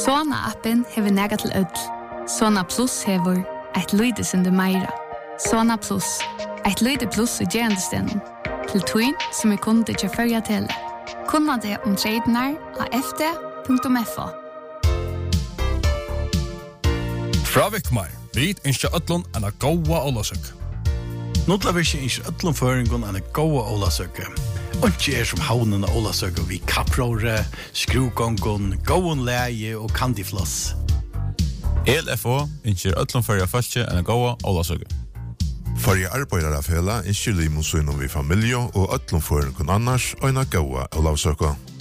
Sona-appen hever nega til ødel. Sona Plus hever et lydesende meira. Sona Plus, et lyde plus i gerandestenen. Til tøyn som kunde til førja til. Kunna det tradenar av fd.fo. Fra Vikmar, vi ønsker ødlån en gåa ålasøk. Notlavisje ønsker ødlån føringen en gåa ålasøk. Ikke som havnen av ålasøk vi kappråre, skruvgongon, gåen leie og kandifloss. LFO ønsker ødlån førja falskje en gåa ålasøk. Fyrir arbeidare fela ønsker limusøynom vi familie og ødlån føringen annars og en gåa ålasøk.